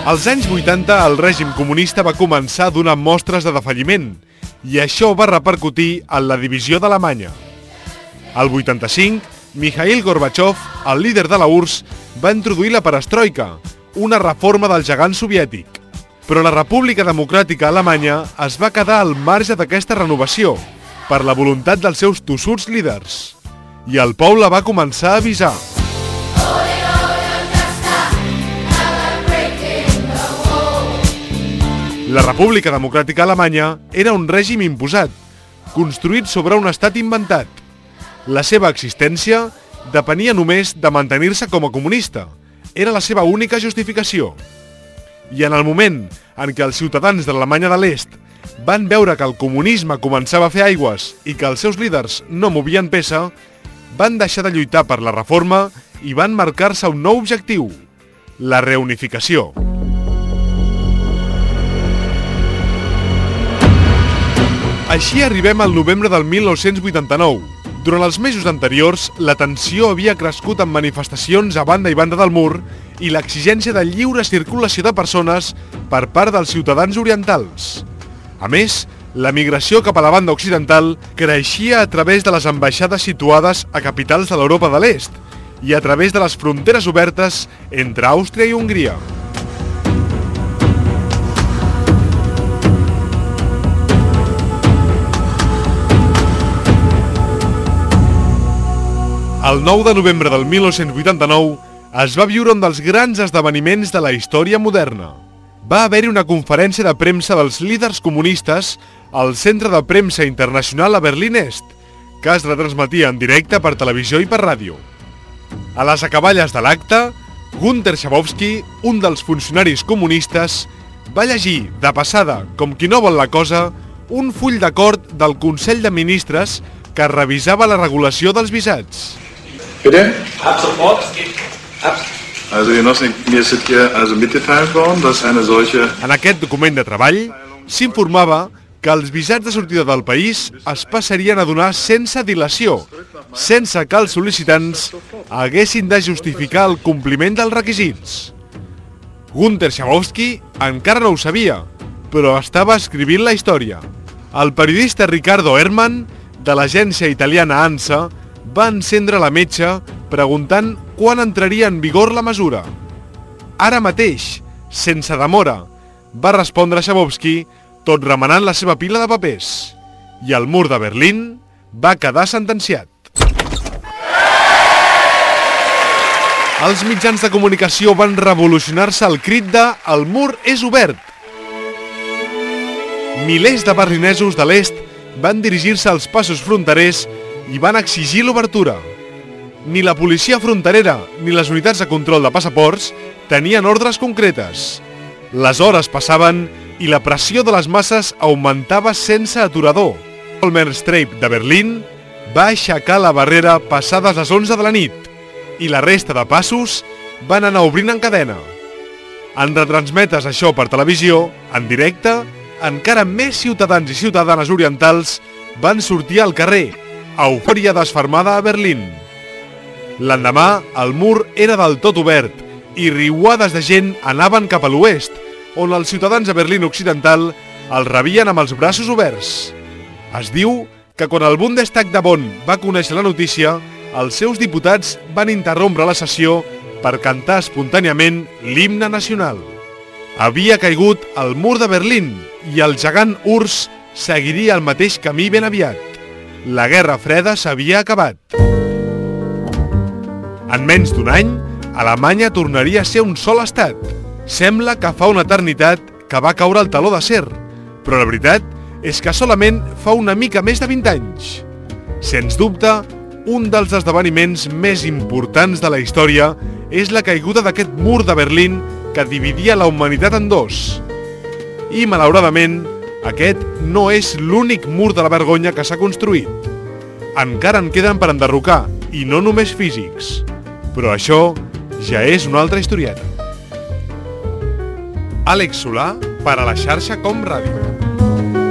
Als anys 80, el règim comunista va començar a donar mostres de defalliment i això va repercutir en la divisió d'Alemanya. Al 85, Mikhail Gorbachev, el líder de la URSS, va introduir la perestroika, una reforma del gegant soviètic. Però la República Democràtica Alemanya es va quedar al marge d'aquesta renovació per la voluntat dels seus tossuts líders. I el poble va començar a avisar. La República Democràtica Alemanya era un règim imposat, construït sobre un estat inventat. La seva existència depenia només de mantenir-se com a comunista. Era la seva única justificació. I en el moment en què els ciutadans de l'Alemanya de l'Est van veure que el comunisme començava a fer aigües i que els seus líders no movien peça, van deixar de lluitar per la reforma i van marcar-se un nou objectiu, la reunificació. Així arribem al novembre del 1989. Durant els mesos anteriors, la tensió havia crescut amb manifestacions a banda i banda del mur i l'exigència de lliure circulació de persones per part dels ciutadans orientals. A més, la migració cap a la banda occidental creixia a través de les ambaixades situades a capitals de l'Europa de l'Est i a través de les fronteres obertes entre Àustria i Hongria. El 9 de novembre del 1989 es va viure un dels grans esdeveniments de la història moderna. Va haver-hi una conferència de premsa dels líders comunistes al Centre de Premsa Internacional a Berlín Est, que es retransmetia en directe per televisió i per ràdio. A les acaballes de l'acte, Günter Schabowski, un dels funcionaris comunistes, va llegir, de passada, com qui no vol la cosa, un full d'acord del Consell de Ministres que revisava la regulació dels visats. Bitte? Ab sofort. Also Genossen, mir ist hier mitgeteilt worden, dass eine solche... En aquest document de treball s'informava que els visats de sortida del país es passarien a donar sense dilació, sense que els sol·licitants haguessin de justificar el compliment dels requisits. Günter Schabowski encara no ho sabia, però estava escrivint la història. El periodista Riccardo Herrmann, de l'agència italiana ANSA, va encendre la metxa preguntant quan entraria en vigor la mesura. Ara mateix, sense demora, va respondre Schabowski, tot remenant la seva pila de papers. I el mur de Berlín va quedar sentenciat. Els mitjans de comunicació van revolucionar-se al crit de "El mur és obert". Milers de berlinesos de l'est van dirigir-se als passos fronterers i van exigir l'obertura. Ni la policia fronterera ni les unitats de control de passaports tenien ordres concretes. Les hores passaven i la pressió de les masses augmentava sense aturador. El Zollmannstraße de Berlín va aixecar la barrera passades les 11 de la nit i la resta de passos van anar obrint en cadena. En retransmetes això per televisió, en directe, encara més ciutadans i ciutadanes orientals van sortir al carrer, eufòria desfermada a Berlín. L'endemà, el mur era del tot obert i riuades de gent anaven cap a l'oest, on els ciutadans de Berlín Occidental els rebien amb els braços oberts. Es diu que quan el Bundestag de Bonn va conèixer la notícia, els seus diputats van interrompre la sessió per cantar espontàniament l'himne nacional. Havia caigut el mur de Berlín i el gegant URSS seguiria el mateix camí ben aviat. La Guerra Freda s'havia acabat. En menys d'un any, Alemanya tornaria a ser un sol estat. Sembla que fa una eternitat que va caure el teló d'acer, però la veritat és que solament fa una mica més de 20 anys. Sens dubte, un dels esdeveniments més importants de la història és la caiguda d'aquest mur de Berlín que dividia la humanitat en dos. I, malauradament, aquest no és l'únic mur de la vergonya que s'ha construït. Encara en queden per enderrocar, i no només físics. Però això ja és una altra historieta. Àlex Solà per a la xarxa Com Ràdio.